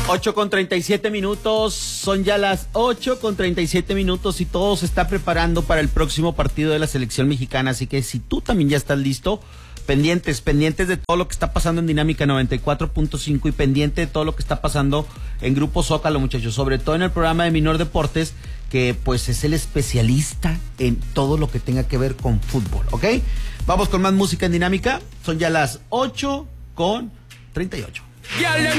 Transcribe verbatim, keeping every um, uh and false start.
ocho con treinta y siete minutos, son ya las ocho con treinta y siete minutos y todo se está preparando para el próximo partido de la selección mexicana, así que si tú también ya estás listo, pendientes, pendientes de todo lo que está pasando en Dinámica noventa y cuatro punto cinco y pendiente de todo lo que está pasando en Grupo Zócalo, muchachos, sobre todo en el programa de Minor Deportes, que pues es el especialista en todo lo que tenga que ver con fútbol, ¿ok? Vamos con más música en Dinámica, son ya las ocho con treinta y ocho.